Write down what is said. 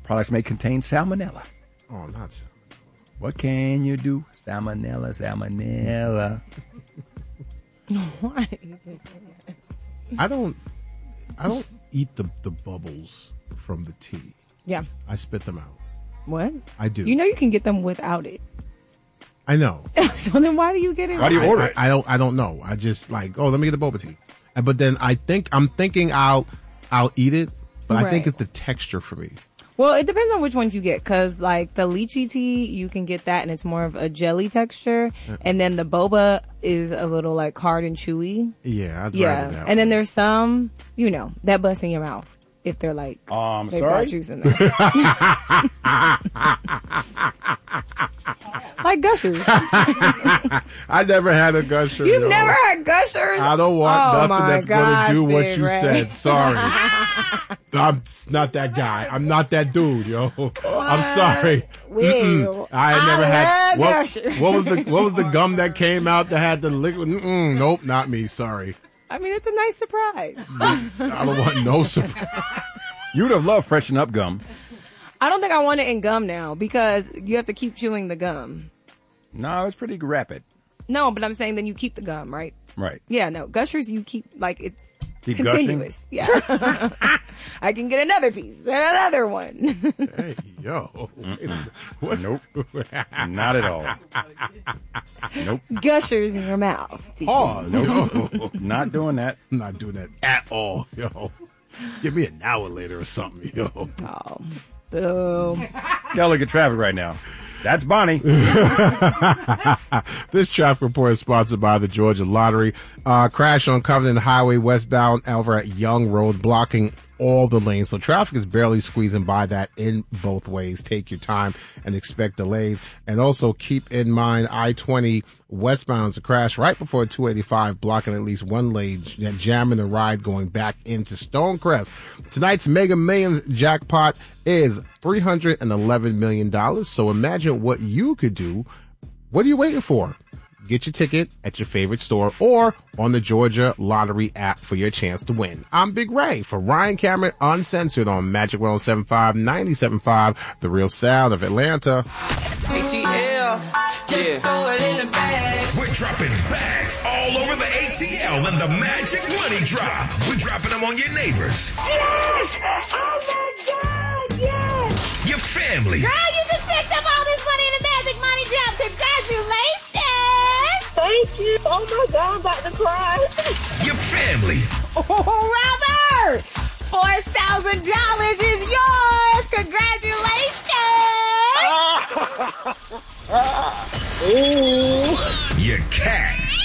products may contain salmonella. Oh, not salmonella. What can you do? Salmonella. Why? I don't eat the bubbles from the tea. Yeah. I spit them out. What? I do. You know you can get them without it. I know. So then why do you get it? Why do you order it? I don't know. I just like, let me get the boba tea. But then I'm thinking I'll eat it, but I think Right. it's the texture for me. Well, it depends on which ones you get, because like the lychee tea, you can get that and it's more of a jelly texture, and then the boba is a little like hard and chewy. Yeah, I'd rather that. And then there's some, that bust in your mouth if they're like, I'm they've sorry? got juice in there. Like Gushers. I never had a Gusher. You've never had Gushers? I don't want nothing that's going to do what Big you Ray. said. Sorry. I'm not that guy. I'm not that dude, yo. I'm sorry. Will. I had never had. love Gushers. What was the gum that came out that had the liquid? Nope, not me. Sorry. I mean, it's a nice surprise. I don't want no surprise. You would have loved Freshen Up gum. I don't think I want it in gum now because you have to keep chewing the gum. No, it's pretty rapid. No, but I'm saying then you keep the gum, right? Right. Yeah, no. Gushers, you keep, like, it's Keep continuous. gushing? Yeah. I can get another piece and another one. Hey, yo. What's Nope. Not at all. Nope. Gushers in your mouth. Pause. Yo. Not doing that. I'm not doing that at all, yo. Give me an hour later or something, yo. Oh, boo. Gotta look at traffic right now. That's Bonnie. This traffic report is sponsored by the Georgia Lottery. Crash on Covenant Highway westbound over at Young Road, blocking all the lanes. So traffic is barely squeezing by that in both ways. Take your time and expect delays. And also keep in mind I-20 westbound is a crash right before 285, blocking at least one lane, jamming the ride going back into Stonecrest. Tonight's Mega Millions jackpot is $311 million. So imagine what you could do. What are you waiting for? Get your ticket at your favorite store or on the Georgia Lottery app for your chance to win. I'm Big Ray for Ryan Cameron Uncensored on Magic 107.5, 97.5, The Real Sound of Atlanta. ATL, yeah. We're dropping bags all over the ATL and the Magic Money Drop. We're dropping them on your neighbors. Yes! Oh my God, yes! Your family. Girl, you just picked up all this money in the Magic Money Drop. Congratulations! Thank you. Oh my God, I'm about to cry. Your family. Oh, Robert! $4,000 is yours! Congratulations! Your cat.